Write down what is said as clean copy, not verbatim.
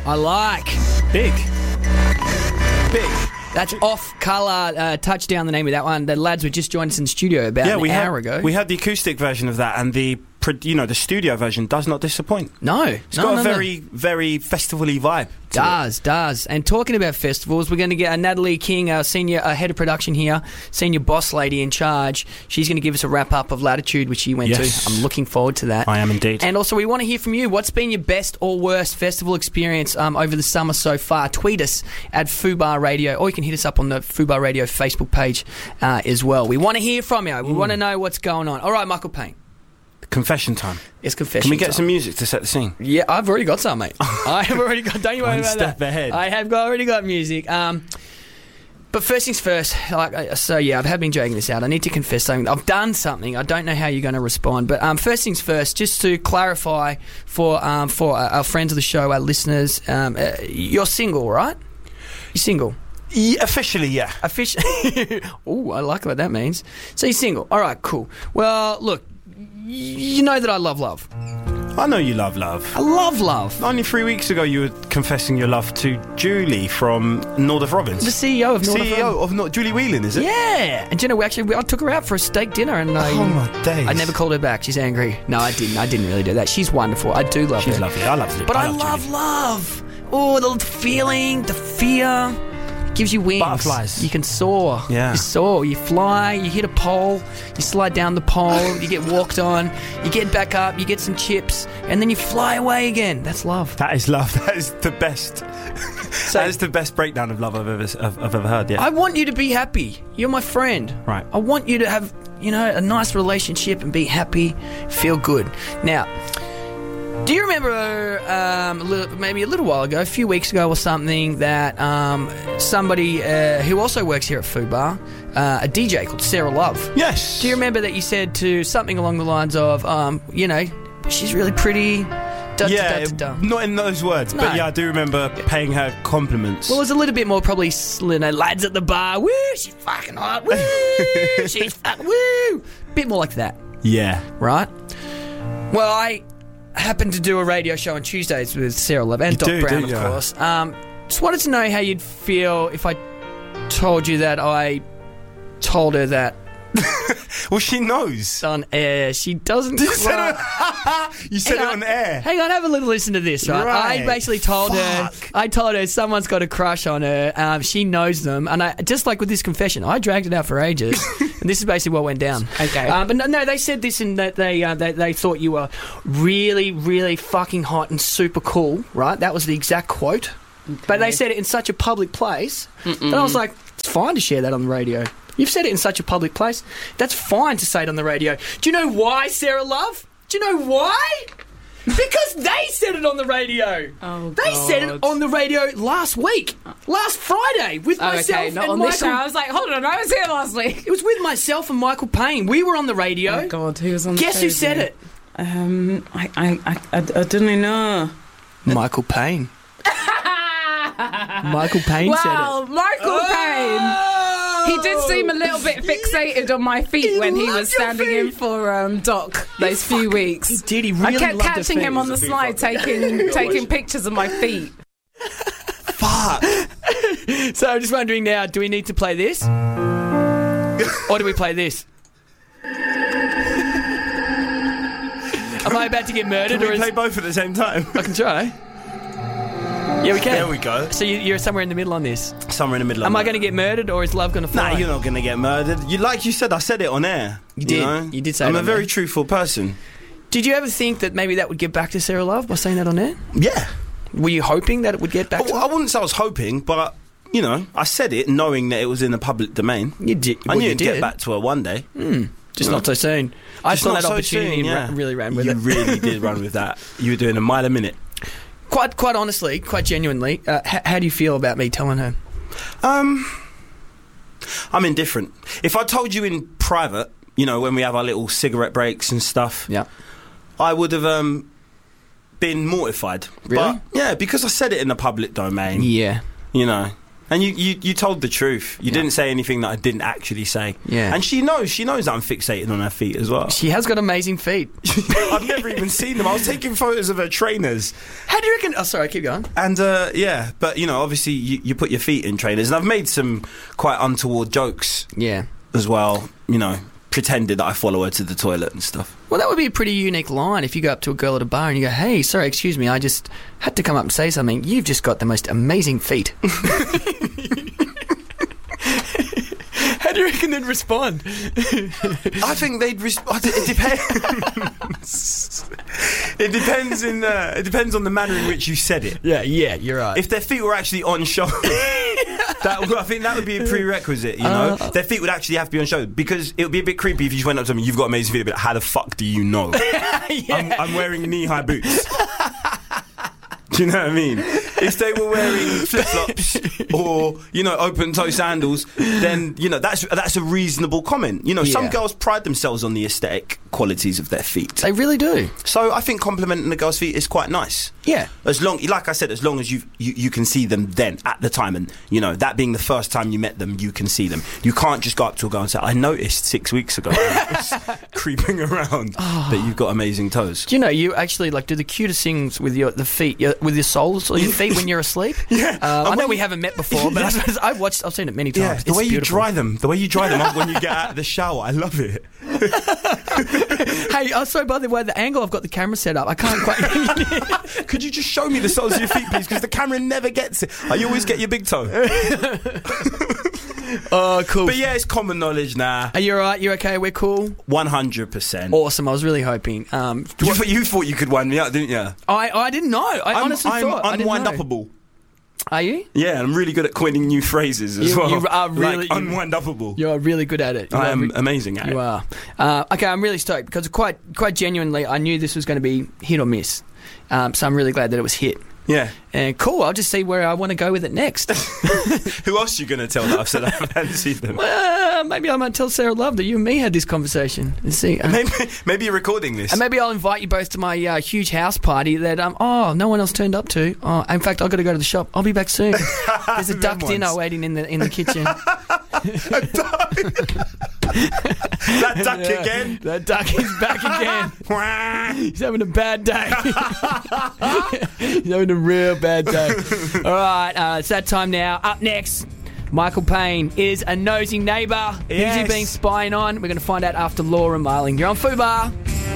I like. Big. That's Off Colour, Touchdown, the name of that one. The lads were just joined us in the studio about an hour ago. We had the acoustic version of that, and the studio version does not disappoint. No. It's got a very, very festival-y vibe. Does. And talking about festivals, we're going to get Natalie King, our senior head of production here, senior boss lady in charge. She's going to give us a wrap-up of Latitude, which she went to. I'm looking forward to that. I am indeed. And also, we want to hear from you. What's been your best or worst festival experience over the summer so far? Tweet us at Fubar Radio, or you can hit us up on the Fubar Radio Facebook page as well. We want to hear from you. We want to know what's going on. All right, Michael Payne. Confession time. It's confession time. Can we get some music to set the scene? Yeah, I've already got some, mate. I have already got... Don't you worry about that. One step ahead. I have already got music. But first things first, I've been dragging this out. I need to confess something. I've done something. I don't know how you're going to respond. But first things first, just to clarify for our friends of the show, our listeners, you're single, right? You're single? Yeah, officially, yeah. Officially? Ooh, I like what that means. So you're single. All right, cool. Well, look, you know that I love love. I know you love love. I love love. Only 3 weeks ago you were confessing your love to Julie from Nordoff Robbins. The CEO of Nordoff Robbins. Julie Whelan, is it? Yeah. And you know, I took her out for a steak dinner and oh my days. I never called her back. She's angry. No, I didn't really do that. She's wonderful. I do love her. She's lovely. I love her. But I love love. Oh, the feeling, the fear. Gives you wings. Butterflies. You can soar. Yeah. You soar. You fly. You hit a pole. You slide down the pole. You get walked on. You get back up. You get some chips, and then you fly away again. That's love. That is love. That is the best. That is the best breakdown of love I've ever heard. Yeah. I want you to be happy. You're my friend. Right. I want you to have a nice relationship and be happy, feel good. Now, do you remember maybe a little while ago, a few weeks ago or something, that somebody who also works here at Fubar, a DJ called Sarah Love. Yes. Do you remember that you said to something along the lines of, she's really pretty. Not in those words, but yeah, I do remember paying her compliments. Well, it was a little bit more probably, lads at the bar, woo, she's fucking hot, woo, she's fucking, woo. Bit more like that. Yeah. Right? Well, I happened to do a radio show on Tuesdays with Sarah Love and Doc Brown, of course. Just wanted to know how you'd feel if I told you that I told her that. Well, she knows. On air. She doesn't You said it on air. Hang on, have a little listen to this, right? I basically told her someone's got a crush on her. She knows them. And just like with this confession, I dragged it out for ages. And this is basically what went down. Okay. But no, they said this in that they thought you were really, really fucking hot and super cool, right? That was the exact quote. Okay. But they said it in such a public place that I was like, it's fine to share that on the radio. You've said it in such a public place. That's fine to say it on the radio. Do you know why, Sarah Love? Do you know why? Because they said it on the radio. Oh, They said it on the radio last week. Last Friday with myself not and on Michael. This show. I was like, hold on, I was here last week. It was with myself and Michael Payne. We were on the radio. Oh, God, who was on the Guess who said it? I don't know. Michael Payne. Michael Payne said it. Wow, Michael Payne. He did seem a little bit fixated on my feet when he was standing in for Doc those few weeks. He did. He really I kept loved catching the him on the slide taking pictures of my feet. Fuck. So I'm just wondering now, do we need to play this? Or do we play this? Am I about to get murdered? Can we play both at the same time? I can try. Yeah, we can. There we go. So you're somewhere in the middle on this. Somewhere in the middle. Am I going to get murdered, or is love going to fly? Nah, you're not going to get murdered. Like you said, I said it on air. You did. know? You did say I'm it a on very air. truthful person. Did you ever think that maybe that would get back to Sarah Love by saying that on air? Yeah. Were you hoping that it would get back to her? I wouldn't say I was hoping, but, I said it knowing that it was in the public domain. You did. I knew it'd get back to her one day. Just not so soon. I saw that opportunity and really ran with it. You really did run with that. You were doing a mile a minute. Quite honestly, quite genuinely, how do you feel about me telling her? I'm indifferent. If I told you in private, when we have our little cigarette breaks and stuff, Yeah. I would have been mortified. Really? But, yeah, because I said it in the public domain. Yeah. And you told the truth. You didn't say anything that I didn't actually say. Yeah. And she knows that I'm fixated on her feet as well. She has got amazing feet. I've never even seen them. I was taking photos of her trainers. How do you reckon? Oh, sorry, keep going. And yeah, but obviously you put your feet in trainers, and I've made some quite untoward jokes. Yeah. As well, pretended that I follow her to the toilet and stuff. Well, that would be a pretty unique line if you go up to a girl at a bar and you go, "Hey, sorry, excuse me, I just had to come up and say something. You've just got the most amazing feet." How do you reckon they'd respond? I think they'd respond. It depends. It depends on the manner in which you said it. Yeah, you're right. If their feet were actually on show, I think that would be a prerequisite. Their feet would actually have to be on show, because it would be a bit creepy if you just went up to them, "You've got amazing feet," but how the fuck do you know? Yeah. I'm wearing knee-high boots. Do you know what I mean? If they were wearing flip-flops or, open-toe sandals, then, that's a reasonable comment. Some girls pride themselves on the aesthetic qualities of their feet. They really do. So I think complimenting a girl's feet is quite nice. Yeah. Like I said, as long as you can see them then, at the time, and, that being the first time you met them, you can see them. You can't just go up to a girl and say, "I noticed 6 weeks ago creeping around that you've got amazing toes." Do you actually do the cutest things with the feet, with your soles or your feet when you're asleep? Yeah. I know we haven't met before, but I've seen it many times. Yeah, the way beautiful. you dry them up when you get out of the shower, I love it. Hey, sorry, by the way, the angle I've got the camera set up, I can't quite. Could you just show me the soles of your feet, please? Because the camera never gets it. You always get your big toe. Oh, cool. But yeah, it's common knowledge now. Are you alright? You okay? We're cool? 100%. Awesome. I was really hoping. You thought you could wind me up, didn't you? I didn't know. I honestly thought. I'm unwind-upable. Are you? Yeah, I'm really good at coining new phrases as well. You are really unwind-upable. You are really good at it. I am amazing at it. You are. Okay, I'm really stoked because quite genuinely, I knew this was going to be hit or miss. So I'm really glad that it was hit. Yeah. And cool, I'll just see where I want to go with it next. Who else are you going to tell that I've said I fancied them? Well, maybe I might tell Sarah Love that you and me had this conversation. And see, maybe you're recording this. And maybe I'll invite you both to my huge house party that no one else turned up to. In fact, I've got to go to the shop. I'll be back soon. There's a duck dinner waiting in the kitchen. A duck? That duck again? That duck is back again. He's having a bad day. He's having a real bad day. All right, it's that time now. Up next, Michael Payne is a nosy neighbour. Yes. Who's he been spying on? We're going to find out after Laura Marling. You're on Fubar.